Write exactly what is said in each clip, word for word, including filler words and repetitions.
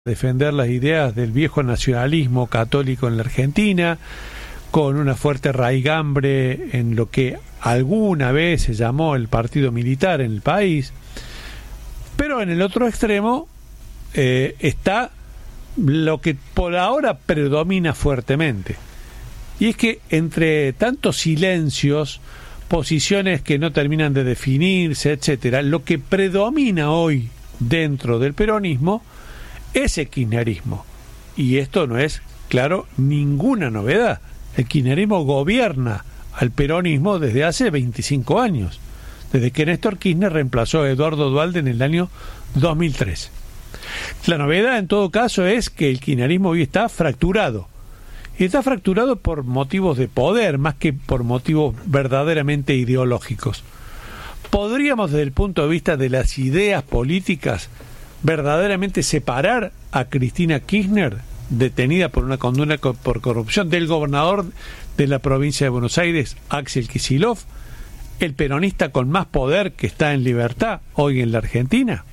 defender las ideas del viejo nacionalismo católico en la Argentina, con una fuerte raigambre en lo que alguna vez se llamó el partido militar en el país. Pero en el otro extremo eh, está lo que por ahora predomina fuertemente, y es que entre tantos silencios, posiciones que no terminan de definirse, etcétera, lo que predomina hoy dentro del peronismo es el kirchnerismo. Y esto no es, claro, ninguna novedad. El kirchnerismo gobierna al peronismo desde hace veinticinco años, desde que Néstor Kirchner reemplazó a Eduardo Duhalde en el año dos mil tres. La novedad, en todo caso, es que el kirchnerismo hoy está fracturado. Y está fracturado por motivos de poder, más que por motivos verdaderamente ideológicos. Podríamos, desde el punto de vista de las ideas políticas, verdaderamente separar a Cristina Kirchner, detenida por una condena por corrupción, del gobernador de la provincia de Buenos Aires, Axel Kicillof, el peronista con más poder que está en libertad hoy en la Argentina.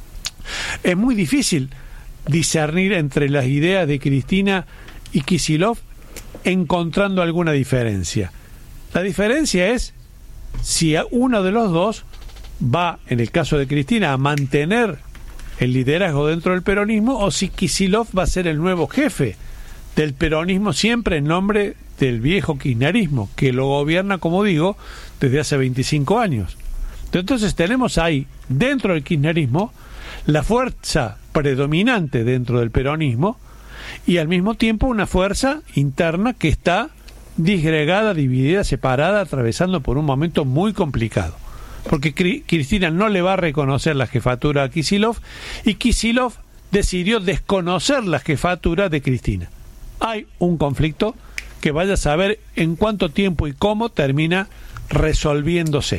Es muy difícil discernir entre las ideas de Cristina y Kicillof encontrando alguna diferencia. La diferencia es si uno de los dos va, en el caso de Cristina, a mantener el liderazgo dentro del peronismo, o si Kicillof va a ser el nuevo jefe del peronismo, siempre en nombre del viejo kirchnerismo, que lo gobierna, como digo, desde hace veinticinco años. Entonces tenemos ahí, dentro del kirchnerismo, la fuerza predominante dentro del peronismo, y al mismo tiempo una fuerza interna que está disgregada, dividida, separada, atravesando por un momento muy complicado. Porque Cristina no le va a reconocer la jefatura a Kicillof, y Kicillof decidió desconocer la jefatura de Cristina. Hay un conflicto que vaya a saber en cuánto tiempo y cómo termina resolviéndose.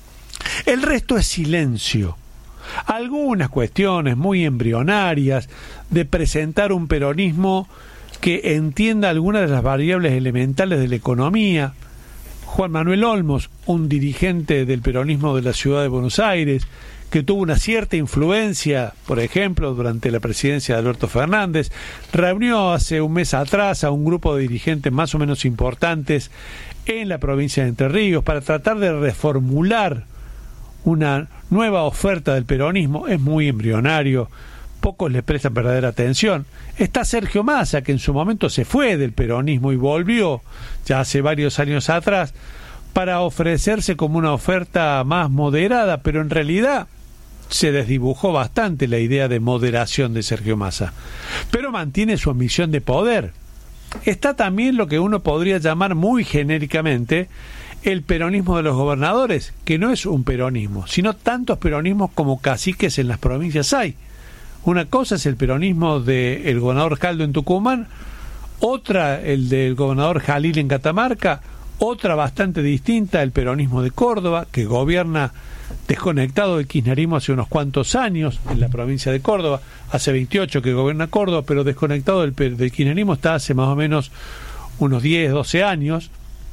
El resto es silencio. Algunas cuestiones muy embrionarias de presentar un peronismo que entienda algunas de las variables elementales de la economía. Juan Manuel Olmos, un dirigente del peronismo de la ciudad de Buenos Aires, que tuvo una cierta influencia, por ejemplo, durante la presidencia de Alberto Fernández, reunió hace un mes atrás a un grupo de dirigentes más o menos importantes en la provincia de Entre Ríos para tratar de reformular una nueva oferta del peronismo. Es muy embrionario, pocos le prestan verdadera atención. Está Sergio Massa, que en su momento se fue del peronismo y volvió ya hace varios años atrás para ofrecerse como una oferta más moderada, pero en realidad se desdibujó bastante la idea de moderación de Sergio Massa, pero mantiene su ambición de poder. Está también lo que uno podría llamar muy genéricamente el peronismo de los gobernadores, que no es un peronismo, sino tantos peronismos como caciques en las provincias hay. Una cosa es el peronismo del gobernador Jaldo en Tucumán, otra el del gobernador Jalil en Catamarca, otra bastante distinta el peronismo de Córdoba, que gobierna desconectado del kirchnerismo hace unos cuantos años en la provincia de Córdoba, hace veintiocho que gobierna Córdoba, pero desconectado del, del kirchnerismo está hace más o menos unos diez, doce años.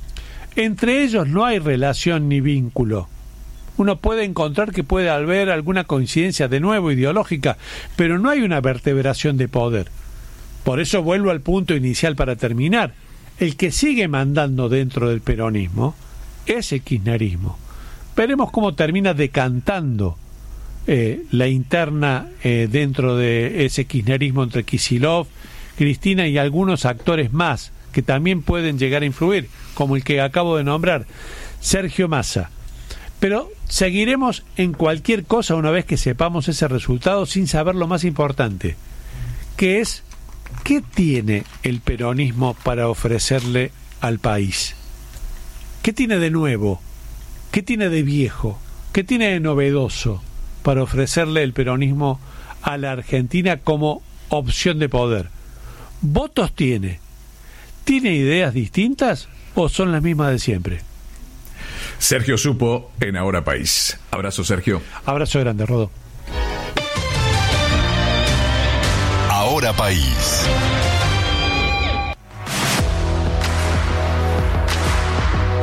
Entre ellos no hay relación ni vínculo. Uno puede encontrar que puede haber alguna coincidencia de nuevo ideológica, pero no hay una vertebración de poder. Por eso vuelvo al punto inicial para terminar. El que sigue mandando dentro del peronismo es el kirchnerismo. Veremos cómo termina decantando eh, la interna eh, dentro de ese kirchnerismo entre Kicillof, Cristina y algunos actores más que también pueden llegar a influir, como el que acabo de nombrar, Sergio Massa. Pero seguiremos en cualquier cosa una vez que sepamos ese resultado, sin saber lo más importante, que es ¿qué tiene el peronismo para ofrecerle al país? ¿Qué tiene de nuevo? ¿Qué tiene de viejo? ¿Qué tiene de novedoso para ofrecerle el peronismo a la Argentina como opción de poder? ¿Votos tiene? ¿Tiene ideas distintas o son las mismas de siempre? Sergio Supo en Ahora País. Abrazo, Sergio. Abrazo grande, Rodo. Ahora País.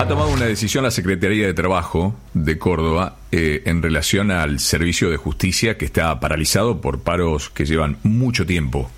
tomado una decisión la Secretaría de Trabajo de Córdoba eh, en relación al servicio de justicia que está paralizado por paros que llevan mucho tiempo.